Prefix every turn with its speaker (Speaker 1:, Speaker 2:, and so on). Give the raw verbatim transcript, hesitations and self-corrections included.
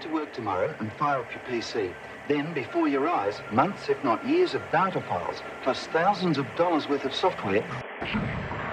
Speaker 1: to work tomorrow and fire up your P C. Then, before your eyes, months, if not years, of data files, plus thousands of dollars worth of software